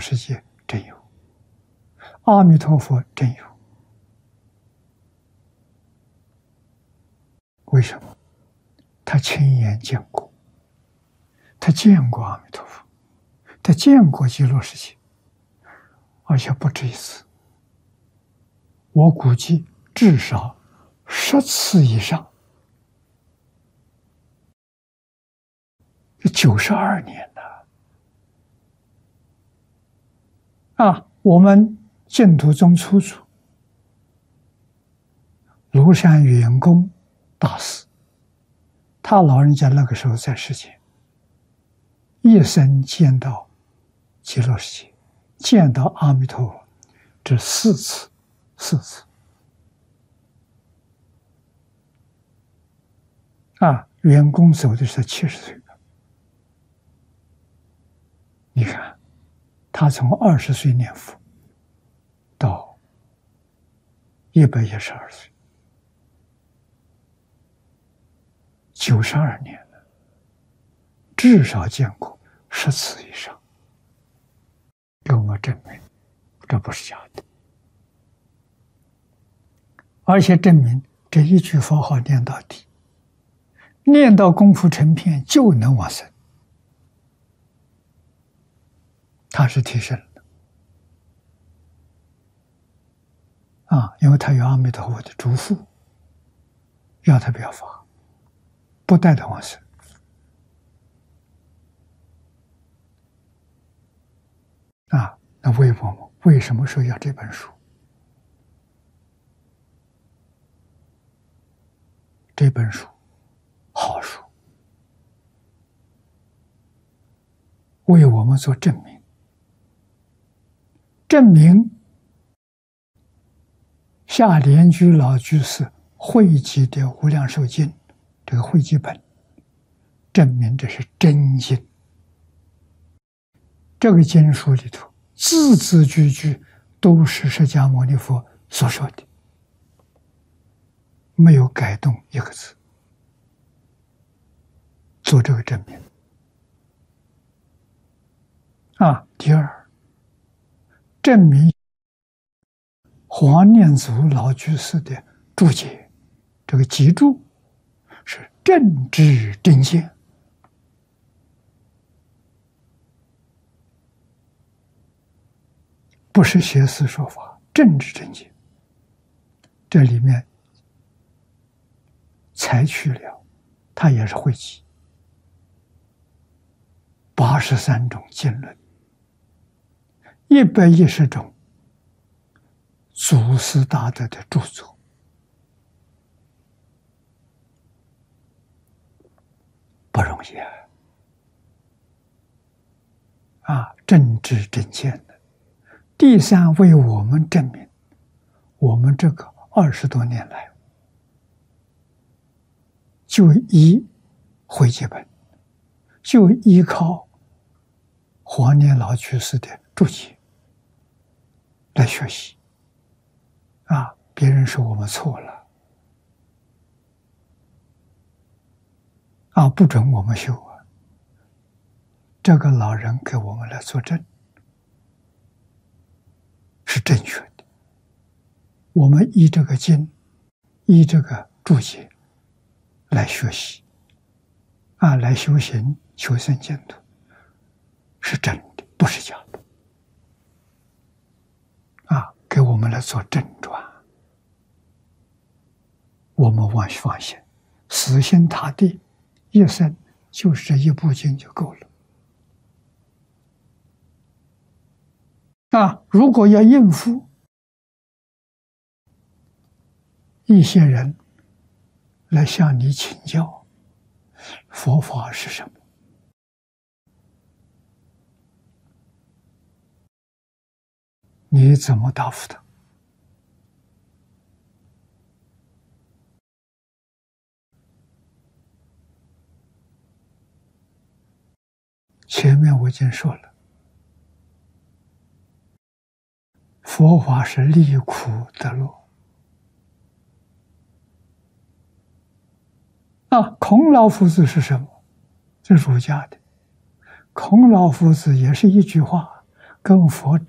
世界真有，阿弥陀佛真有。为什么？他亲眼见过，他见过阿弥陀佛，他见过极乐世界，而且不止一次。我估计至少10次以上。92年了我们净土宗初祖庐山圆公大师，他老人家那个时候在世间，一生见到极乐世界，见到阿弥陀佛，这4次，4次圆公走的是70岁。你看，他从20岁念佛到112岁，92年了，至少见过10次以上，给我们证明这不是假的，而且证明这一句佛号念到底，念到功夫成片就能往生。他是提升的因为他有阿弥陀佛的嘱咐，要他不要发，不带他往生那为我们为什么说要这本书？这本书好书，为我们做证明。证明下莲居老居士汇集的《无量寿经》这个汇集本，证明这是真经。这个经书里头字字句句都是释迦牟尼佛所说的，没有改动一个字，做这个证明第二，证明黄念祖老居士的注解，这个集注是正知正见，不是邪思说法，正知正见。这里面采取了，它也是汇集83种经论，110种祖师大德的著作，不容易正知正见的。第三，为我们证明，我们这个20多年来，就依汇集本，就依靠黄念老居士的注解来学习别人说我们错了不准我们修这个老人给我们来作证，是正确的。我们依这个经，依这个注解来学习来修行求生净土，是真的，不是假的给我们来做正转。我们放心，死心塌地，一生就是这一部经就够了如果要应付一些人来向你请教佛法是什么，你怎么答复他？前面我已经说了，佛法是离苦得乐孔老夫子是什么？是儒家的。孔老夫子也是一句话： 跟佛